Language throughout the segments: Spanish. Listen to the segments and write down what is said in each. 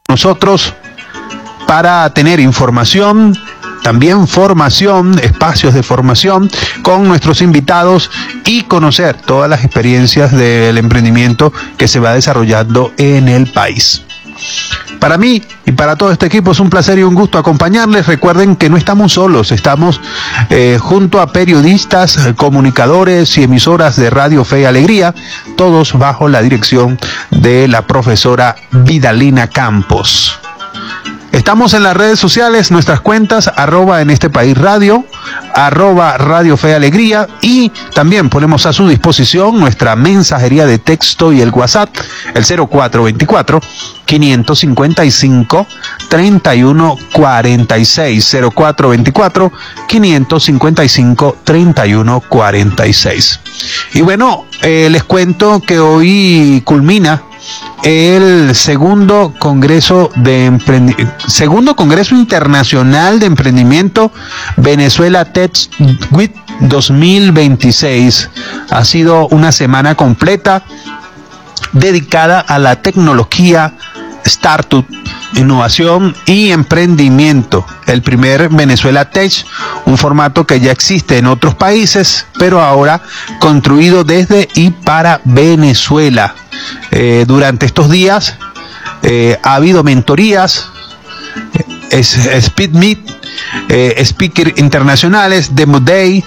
nosotros para tener información, también formación, espacios de formación con nuestros invitados y conocer todas las experiencias del emprendimiento que se va desarrollando en el país. Para mí y para todo este equipo es un placer y un gusto acompañarles. Recuerden que no estamos solos, estamos junto a periodistas, comunicadores y emisoras de Radio Fe y Alegría, todos bajo la dirección de la profesora Vidalina Campos. Estamos en las redes sociales, nuestras cuentas, @en este país radio, @Radio Fe y Alegría, y también ponemos a su disposición nuestra mensajería de texto y el WhatsApp, el 0424-555-3146, 0424-555-3146. Y bueno, les cuento que hoy culmina el segundo Congreso Internacional de Emprendimiento Venezuela Tech Week 2026. Ha sido una semana completa dedicada a la tecnología, startup, innovación y emprendimiento. El primer Venezuela Tech, un formato que ya existe en otros países, pero ahora construido desde y para Venezuela. Durante estos días ha habido mentorías, Speed Meet, speakers internacionales, Demo Day,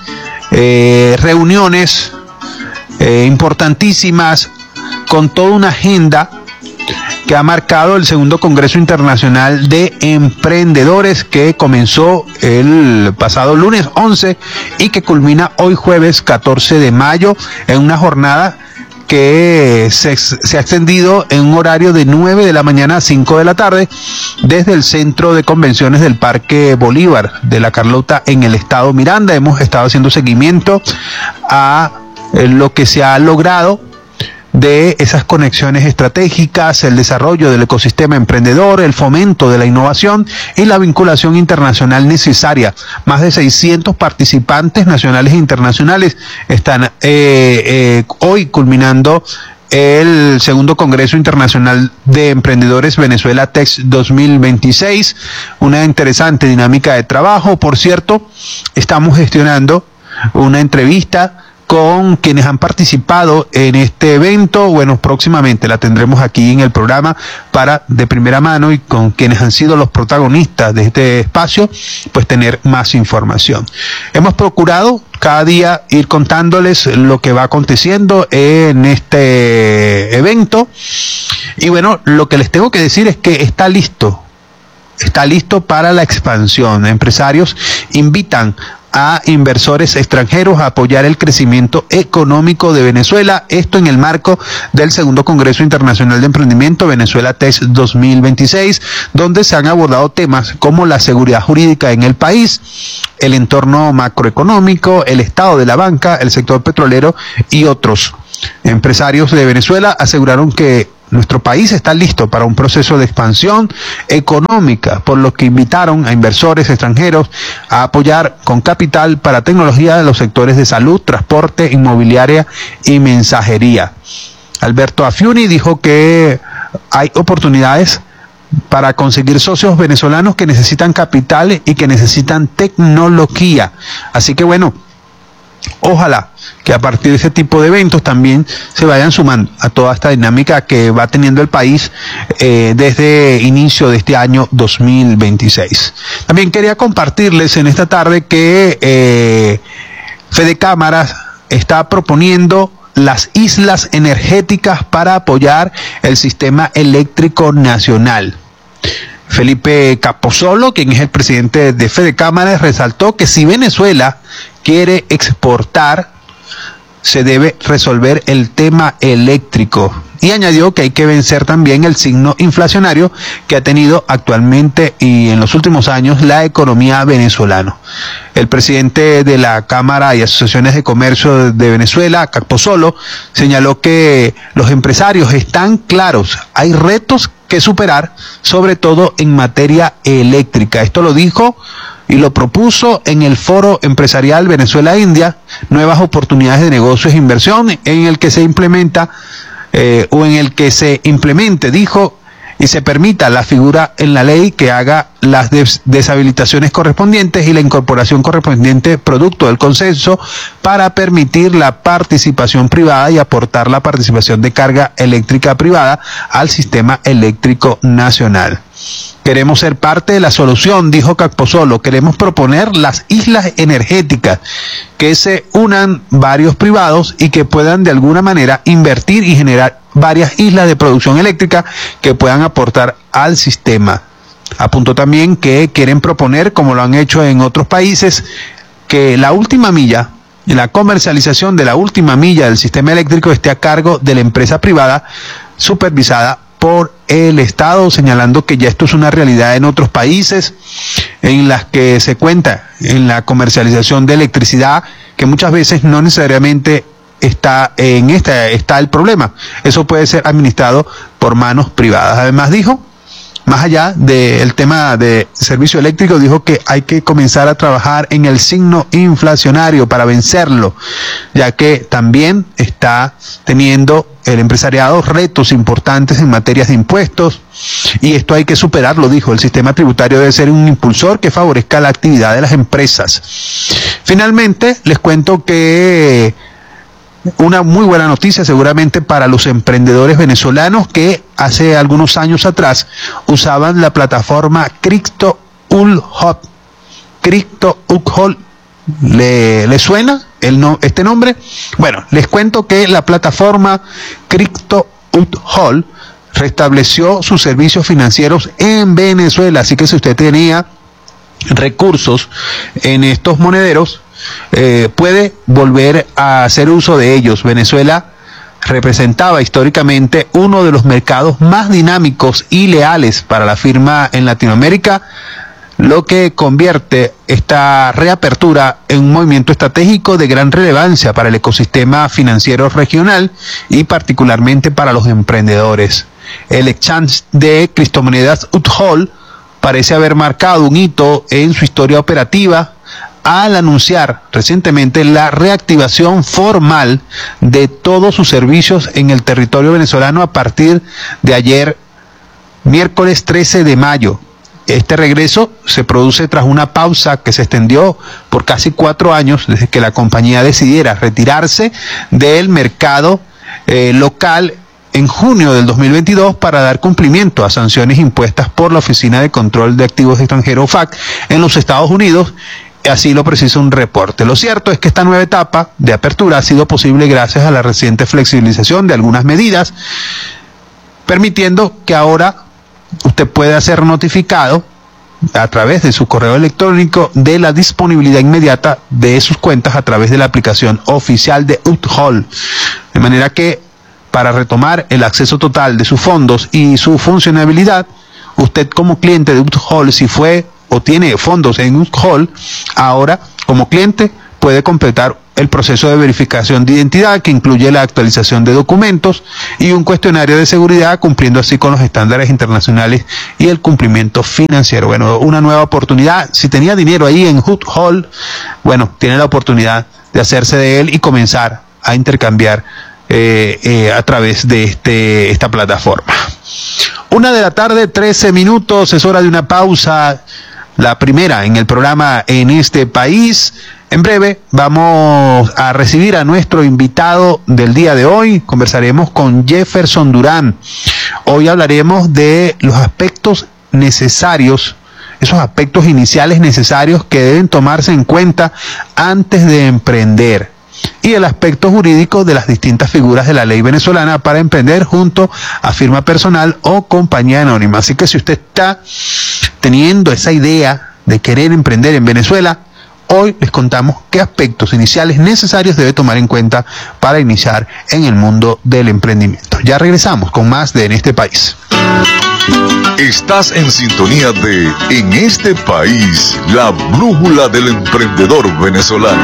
reuniones importantísimas con toda una agenda que ha marcado el segundo Congreso Internacional de Emprendedores, que comenzó el pasado lunes 11 y que culmina hoy jueves 14 de mayo en una jornada que se ha extendido en un horario de 9 de la mañana a 5 de la tarde desde el Centro de Convenciones del Parque Bolívar de La Carlota en el estado Miranda. Hemos estado haciendo seguimiento a lo que se ha logrado de esas conexiones estratégicas, el desarrollo del ecosistema emprendedor, el fomento de la innovación y la vinculación internacional necesaria. Más de 600 participantes nacionales e internacionales están hoy culminando el segundo Congreso Internacional de Emprendedores Venezuela Tech 2026. Una interesante dinámica de trabajo. Por cierto, estamos gestionando una entrevista con quienes han participado en este evento. Bueno, próximamente la tendremos aquí en el programa para de primera mano, y con quienes han sido los protagonistas de este espacio, pues tener más información. Hemos procurado cada día ir contándoles lo que va aconteciendo en este evento. Y bueno, lo que les tengo que decir es que está listo para la expansión. Empresarios invitan a inversores extranjeros a apoyar el crecimiento económico de Venezuela, esto en el marco del segundo Congreso Internacional de Emprendimiento Venezuela Tech 2026, donde se han abordado temas como la seguridad jurídica en el país, el entorno macroeconómico, el estado de la banca, el sector petrolero y otros. Empresarios de Venezuela aseguraron que nuestro país está listo para un proceso de expansión económica, por lo que invitaron a inversores extranjeros a apoyar con capital para tecnología de los sectores de salud, transporte, inmobiliaria y mensajería. Alberto Afiuni dijo que hay oportunidades para conseguir socios venezolanos que necesitan capital y que necesitan tecnología. Así que bueno, ojalá que a partir de ese tipo de eventos también se vayan sumando a toda esta dinámica que va teniendo el país desde inicio de este año 2026. También quería compartirles en esta tarde que Fede Cámaras está proponiendo las islas energéticas para apoyar el sistema eléctrico nacional. Felipe Capozolo, quien es el presidente de Fede Cámaras, resaltó que si Venezuela quiere exportar, se debe resolver el tema eléctrico. Y añadió que hay que vencer también el signo inflacionario que ha tenido actualmente y en los últimos años la economía venezolana. El presidente de la Cámara y Asociaciones de Comercio de Venezuela, Capozolo, señaló que los empresarios están claros, hay retos que superar, sobre todo en materia eléctrica. Esto lo dijo y lo propuso en el Foro Empresarial Venezuela-India, Nuevas Oportunidades de Negocios e Inversión, en el que se implemente, dijo, y se permita la figura en la ley que haga las deshabilitaciones correspondientes y la incorporación correspondiente producto del consenso para permitir la participación privada y aportar la participación de carga eléctrica privada al sistema eléctrico nacional. Queremos ser parte de la solución, dijo Capozolo. Queremos proponer las islas energéticas, que se unan varios privados y que puedan de alguna manera invertir y generar varias islas de producción eléctrica que puedan aportar al sistema. Apuntó también que quieren proponer, como lo han hecho en otros países, que la última milla, la comercialización de la última milla del sistema eléctrico esté a cargo de la empresa privada supervisada por el Estado, señalando que ya esto es una realidad en otros países en las que se cuenta en la comercialización de electricidad, que muchas veces no necesariamente está el problema. Eso puede ser administrado por manos privadas. Además dijo, más allá del tema de servicio eléctrico, dijo que hay que comenzar a trabajar en el signo inflacionario para vencerlo, ya que también está teniendo el empresariado retos importantes en materias de impuestos, y esto hay que superarlo, dijo. El sistema tributario debe ser un impulsor que favorezca la actividad de las empresas. Finalmente, les cuento que una muy buena noticia seguramente para los emprendedores venezolanos que hace algunos años atrás usaban la plataforma Crypto.ul. Crypto.ul, ¿le suena este nombre? Bueno, les cuento que la plataforma Crypto.ul restableció sus servicios financieros en Venezuela, así que si usted tenía recursos en estos monederos, puede volver a hacer uso de ellos. Venezuela representaba históricamente uno de los mercados más dinámicos y leales para la firma en Latinoamérica, lo que convierte esta reapertura en un movimiento estratégico de gran relevancia para el ecosistema financiero regional y particularmente para los emprendedores. El exchange de criptomonedas UTHOL parece haber marcado un hito en su historia operativa al anunciar recientemente la reactivación formal de todos sus servicios en el territorio venezolano a partir de ayer, miércoles 13 de mayo. Este regreso se produce tras una pausa que se extendió por casi 4 años desde que la compañía decidiera retirarse del mercado local en junio del 2022 para dar cumplimiento a sanciones impuestas por la Oficina de Control de Activos Extranjeros, OFAC, en los Estados Unidos. Así lo precisa un reporte. Lo cierto es que esta nueva etapa de apertura ha sido posible gracias a la reciente flexibilización de algunas medidas, permitiendo que ahora usted pueda ser notificado a través de su correo electrónico de la disponibilidad inmediata de sus cuentas a través de la aplicación oficial de UTHOL. De manera que para retomar el acceso total de sus fondos y su funcionabilidad, usted como cliente de UTHOL, si fue o tiene fondos en UTHOL, ahora como cliente puede completar el proceso de verificación de identidad, que incluye la actualización de documentos y un cuestionario de seguridad, cumpliendo así con los estándares internacionales y el cumplimiento financiero. Bueno, una nueva oportunidad. Si tenía dinero ahí en UTHOL, bueno, tiene la oportunidad de hacerse de él y comenzar a intercambiar a través de esta plataforma. 1:13 p.m, es hora de una pausa, la primera en el programa en este país. En breve vamos a recibir a nuestro invitado del día de hoy. Conversaremos con Jefferson Durán. Hoy hablaremos de los aspectos necesarios, esos aspectos iniciales necesarios que deben tomarse en cuenta antes de emprender, y el aspecto jurídico de las distintas figuras de la ley venezolana para emprender junto a firma personal o compañía anónima. Así que si usted está teniendo esa idea de querer emprender en Venezuela, hoy les contamos qué aspectos iniciales necesarios debe tomar en cuenta para iniciar en el mundo del emprendimiento. Ya regresamos con más de En este país. Estás en sintonía de En este país, la brújula del emprendedor venezolano.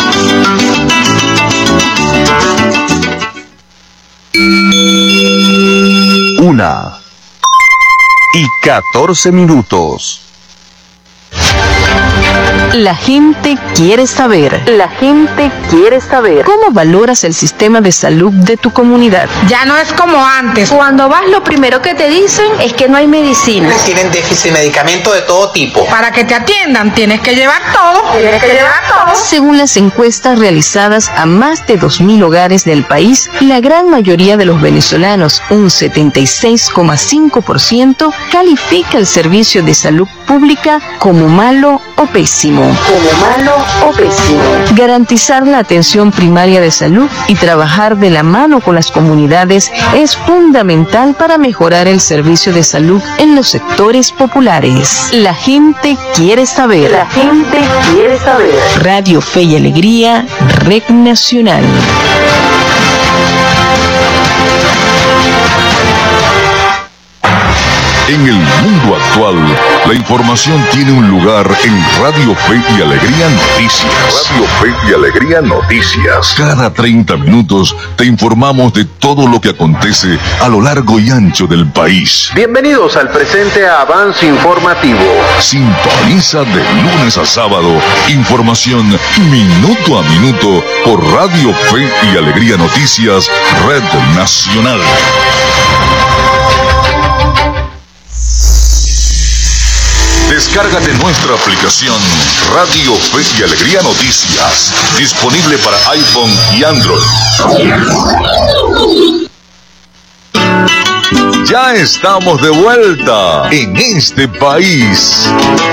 1:14 p.m. La gente quiere saber. La gente quiere saber. ¿Cómo valoras el sistema de salud de tu comunidad? Ya no es como antes. Cuando vas, lo primero que te dicen es que no hay medicina. Tienen déficit de medicamentos de todo tipo. Para que te atiendan tienes que llevar todo. Según las encuestas realizadas a más de 2.000 hogares del país, la gran mayoría de los venezolanos, un 76,5%, califica el servicio de salud pública como malo o pésimo. Garantizar la atención primaria de salud y trabajar de la mano con las comunidades es fundamental para mejorar el servicio de salud en los sectores populares. La gente quiere saber. La gente quiere saber. Radio Fe y Alegría, Red Nacional. En el mundo actual, la información tiene un lugar en Radio Fe y Alegría Noticias. Radio Fe y Alegría Noticias. Cada 30 minutos te informamos de todo lo que acontece a lo largo y ancho del país. Bienvenidos al presente avance informativo. Sintoniza de lunes a sábado información minuto a minuto por Radio Fe y Alegría Noticias, Red Nacional. Descárgate nuestra aplicación Radio Fe y Alegría Noticias, disponible para iPhone y Android. Ya estamos de vuelta en este país.